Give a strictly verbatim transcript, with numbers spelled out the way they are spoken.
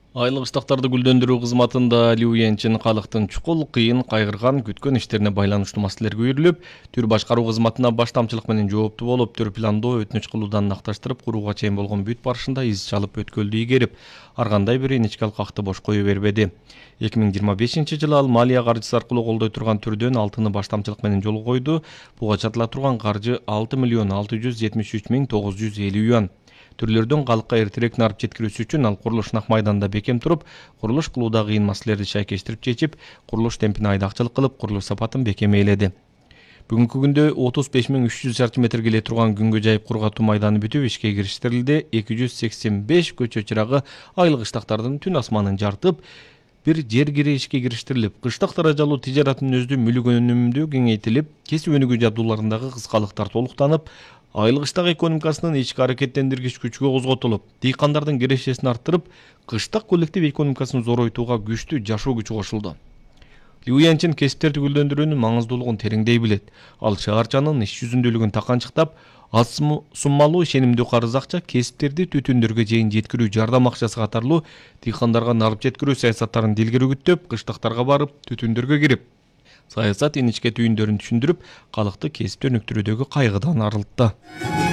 Айлык ыштактарды гүлдөндүрүү кызматында Лю Янчин калктын чукул, кыйын, кайгырган, күткөн иштерине байланыштуу маселелерге үйрүлүп, түр башкаруу кызматына баштамчылык менен жооптуу болуп, түр пландоо, өтүнүч кылуудан акташтырып, курууга чейин болгон бүт барышында из чалып өткөлдү игерип, ар кандай бир иничке алкакты бош кое бербеди. эки миң жыйырма бешинчи жылы ал малия каржысы аркылуу колдой турган түрдөн алтыны баштамчылык менен жолго койду. Буга чатыла турган каржы алты миллион алты жүз жетимиш үч миң тогуз жүз элүү юан. Түрлөрдөн калкка эртерээк нарып жеткирүүсү үчүн ал курулуш нак майданда бекем туруп, курулуш кылууда кыйын маселелерди шайкештирип чечип, курулуш темпине айдакчылык кылып, курулуш сапатын бекем ээледи. Бүгүнкү күндө отуз беш миң үч жүз шарчы метр келе турган күнгө жайып кургатуу майданы бүтүп ишке кириштирилди. эки жүз сексен беш көчө чырагы айлык ыштактардын түн асманын жартып, бир жер кире ишке кириштирилип, кыштык даражалуу тижараттын өзү мүлүк өнүмүндүү кеңейтилип, кесип өнүгүү жабдууларындагы кыскалыктар толуктанып, айлык ыштак экономикасынын ички аракеттендиргич күчкө козготулуп, дыйкандардын кирешесин арттырып, кыштык коллектив экономикасын зоройтууга күчтүү жашоо күчү кошулду. Лю Янчин кесиптерди гүлдөндүрүүнүн маңыздуулугун тереңдей билет. Ал шаарчанын иш жүзүндүүлүгүн таканчыктап, аз суммалуу ишенимдүү карыз акча кесиптерди түтүндөргө чейин жеткирүү жардам акчасы катарлуу дыйкандарга нарып жеткирүү саясаттарын дилгери күттөп, кыштактарга барып, түтүндөргө кирип, саясат иничке түйүндөрүн түшүндүрүп, калкты кесипти өнүктүрүүдөгү кайгыдан арылтты.